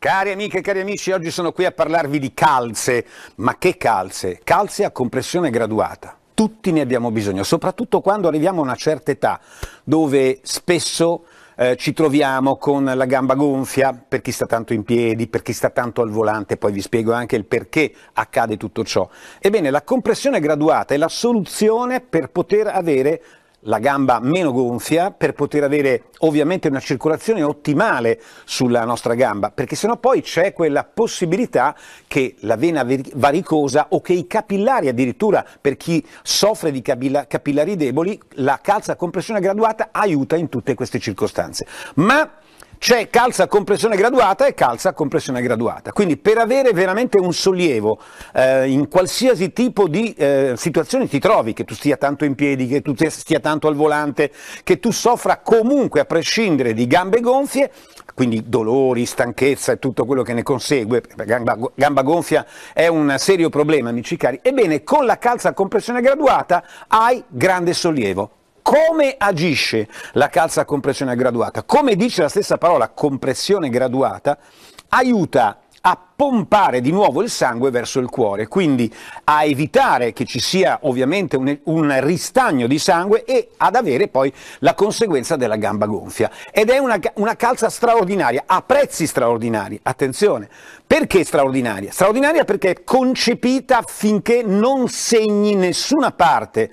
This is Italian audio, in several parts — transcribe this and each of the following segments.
Cari amiche e cari amici, oggi sono qui a parlarvi di calze. Ma che calze? Calze a compressione graduata. Tutti ne abbiamo bisogno, soprattutto quando arriviamo a una certa età, dove spesso ci troviamo con la gamba gonfia, per chi sta tanto in piedi, per chi sta tanto al volante, poi vi spiego anche il perché accade tutto ciò. Ebbene, la compressione graduata è la soluzione per poter avere la gamba meno gonfia, per poter avere ovviamente una circolazione ottimale sulla nostra gamba, perché sennò poi c'è quella possibilità che la vena varicosa o che i capillari, addirittura per chi soffre di capillari deboli, la calza a compressione graduata aiuta in tutte queste circostanze. Ma c'è calza a compressione graduata e calza a compressione graduata, quindi per avere veramente un sollievo in qualsiasi tipo di situazione ti trovi, che tu stia tanto in piedi, che tu stia tanto al volante, che tu soffra comunque a prescindere di gambe gonfie, quindi dolori, stanchezza e tutto quello che ne consegue, gamba gonfia è un serio problema, amici cari, ebbene con la calza a compressione graduata hai grande sollievo. Come agisce la calza a compressione graduata? Come dice la stessa parola, compressione graduata, aiuta a pompare di nuovo il sangue verso il cuore, quindi a evitare che ci sia ovviamente un ristagno di sangue e ad avere poi la conseguenza della gamba gonfia. Ed è una calza straordinaria, a prezzi straordinari, attenzione. Perché straordinaria? Straordinaria perché è concepita affinché non segni nessuna parte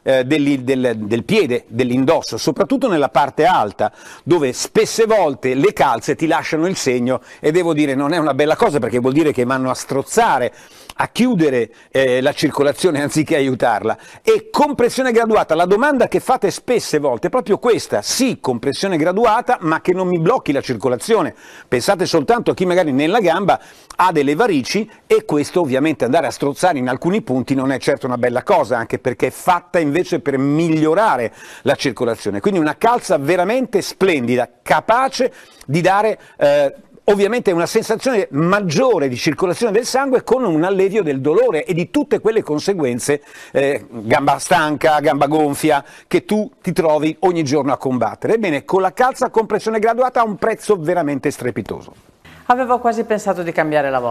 del piede, dell'indosso, soprattutto nella parte alta, dove spesse volte le calze ti lasciano il segno e devo dire non è una bella cosa, perché vuol dire che vanno a strozzare, a chiudere la circolazione anziché aiutarla. E compressione graduata, la domanda che fate spesse volte è proprio questa: sì, compressione graduata, ma che non mi blocchi la circolazione. Pensate soltanto a chi magari nella gamba ha delle varici, e questo ovviamente andare a strozzare in alcuni punti non è certo una bella cosa, anche perché è fatta invece per migliorare la circolazione. Quindi una calza veramente splendida, capace di dare ovviamente una sensazione maggiore di circolazione del sangue, con un allevio del dolore e di tutte quelle conseguenze, gamba stanca, gamba gonfia, che tu ti trovi ogni giorno a combattere. Ebbene, con la calza a compressione graduata ha un prezzo veramente strepitoso. Avevo quasi pensato di cambiare lavoro.